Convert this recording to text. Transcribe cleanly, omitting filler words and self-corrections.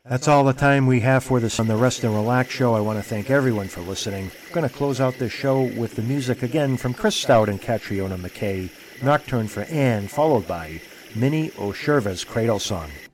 That's all the time we have for this on the Rest and Relax show. I want to thank everyone for listening. I'm going to close out this show with the music again from Chris Stout and Catriona McKay, Nocturne for Anne, followed by Minnie O'Sherva's Cradle Song.